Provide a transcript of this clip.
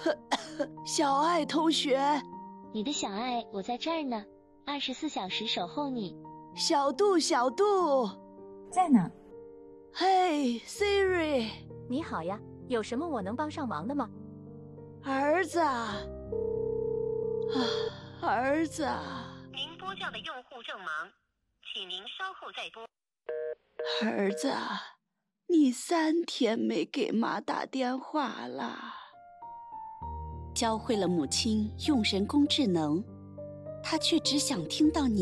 小爱同学， 你的小爱，我在这儿呢，24小时守候你。 小杜，小杜， 在呢。 嘿 ，Siri， 你好呀，有什么我能帮上忙的吗？ 儿子啊，儿子啊， 您拨叫的用户正忙，请您稍后再拨。 儿子啊，你3天没给妈打电话了。 教会了母亲用人工智能，她却只想听到你